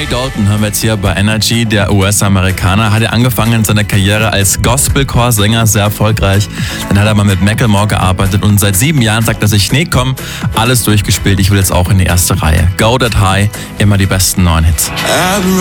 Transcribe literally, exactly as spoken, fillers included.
Dalton hören wir jetzt hier bei Energy. Der U S-Amerikaner hat ja angefangen seine Karriere als Gospelchorsänger, sehr erfolgreich. Dann hat er mal mit Macklemore gearbeitet und seit sieben Jahren sagt er sich, nee, komm, alles durchgespielt, ich will jetzt auch in die erste Reihe. Go That High, immer die besten neuen Hits.